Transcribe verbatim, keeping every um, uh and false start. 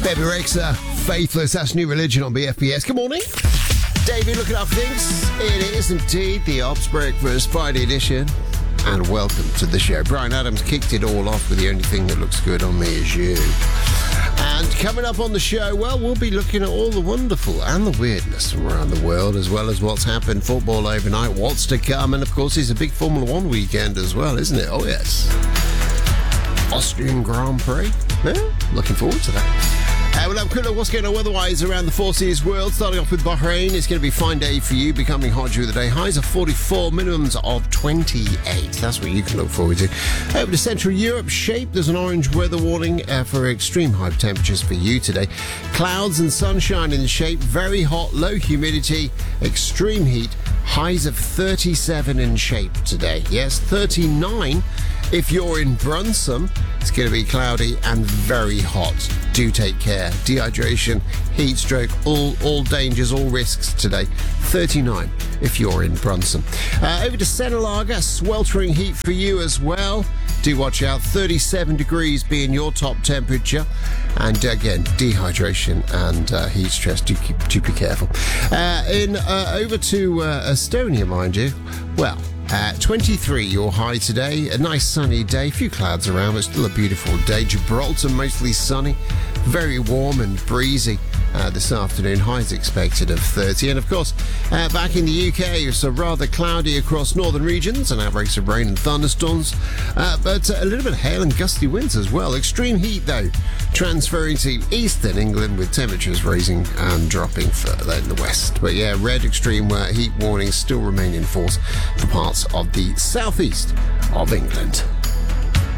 Baby Rexha, Faithless, that's New Religion on B F B S. Good morning. David, looking up things. It is indeed the Ops Breakfast Friday edition. And welcome to the show. Brian Adams kicked it all off with the only thing that looks good on me is you. And coming up on the show, well, we'll be looking at all the wonderful and the weirdness from around the world, as well as what's happened, football overnight, what's to come, and of course it's a big Formula One weekend as well, isn't it? Oh, yes. Austrian Grand Prix. Yeah, looking forward to that. Uh, we'll have a quick look what's going on weather-wise around the Four Seas world. Starting off with Bahrain, it's going to be a fine day for you, becoming hot during the day. Highs of forty-four, minimums of twenty-eight. That's what you can look forward to. Over to Central Europe, shape. There's an orange weather warning uh, for extreme high temperatures for you today. Clouds and sunshine in the shape. Very hot, low humidity, extreme heat. Highs of thirty-seven in shape today. Yes, thirty-nine if you're in Brunssum. It's going to be cloudy and very hot. Do take care. Dehydration, heat stroke, all all dangers, all risks today. thirty-nine if you're in Brunssum. Uh, over to Senelaga, sweltering heat for you as well. Do watch out. thirty-seven degrees being your top temperature. And again, dehydration and uh, heat stress. Do, keep, do be careful. Uh, in uh, over to uh, Estonia, mind you. Well, Uh, twenty-three your high today, a nice sunny day, a few clouds around, but still a beautiful day. Gibraltar mostly sunny, very warm and breezy uh, this afternoon, highs expected of thirty. And of course, uh, back in the U K, it's uh, rather cloudy across northern regions and outbreaks of rain and thunderstorms, uh, but uh, a little bit of hail and gusty winds as well. Extreme heat though, transferring to eastern England with temperatures rising and dropping further in the west. But yeah, red extreme uh, heat warnings still remain in force for parts of the southeast of England.